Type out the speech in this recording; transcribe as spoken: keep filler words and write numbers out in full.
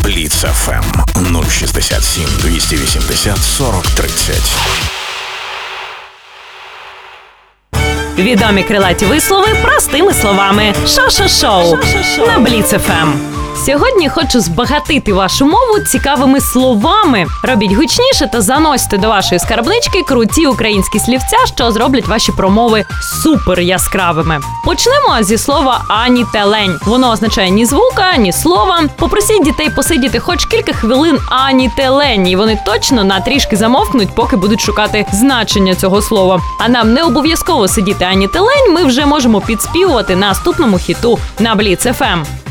Бліц еф ем нуль шістдесят сім двісті вісімдесят сорок тридцять. Відомі крилаті вислови простими словами. Шо-шо-шоу на Бліц еф ем. Сьогодні хочу збагатити вашу мову цікавими словами. Робіть гучніше та заносьте до вашої скарбнички круті українські слівця, що зроблять ваші промови супер яскравими. Почнемо зі слова «ані те лень». Воно означає ні звука, ні слова. Попросіть дітей посидіти хоч кілька хвилин «ані те лень», і вони точно на трішки замовкнуть, поки будуть шукати значення цього слова. А нам не обов'язково сидіти «ані те лень», ми вже можемо підспівувати наступному хіту на Бліц еф ем.